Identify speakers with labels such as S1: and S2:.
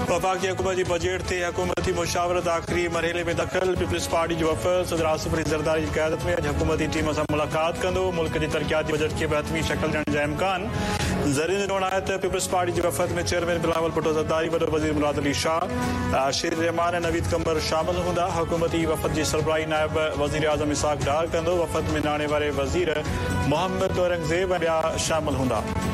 S1: वफाकी हुकूमत जी बजट ते हुकूमती मुशावरत आख़िरी मरहले में दख़ल पीपल्स पार्टी जो वफ़द सदर आसिफ अली ज़रदारी जी क़यादत में अॼु हुकूमती टीम सां मुलाक़ात कंदो। मुल्क जे तरक़ियाती बजट खे बि हतमी शक्ल ॾियण जा इम्कान। ज़रीन जो चवणु आहे त पीपल्स पार्टी जे वफ़द में चेयरमैन बिलावल भुट्टो ज़रदारी, वॾो वज़ीर मुराद अली शाह, शेर रहमान ऐं नवीद कमर शामिल हूंदा। हुकूमती वफ़द जी सरबराही नायब वज़ीर आज़म इसाक डार कंदो। वफ़द में नाणे वारे वज़ीर मोहम्मद औरंगज़ेब ऐं ॿिया शामिल हूंदा।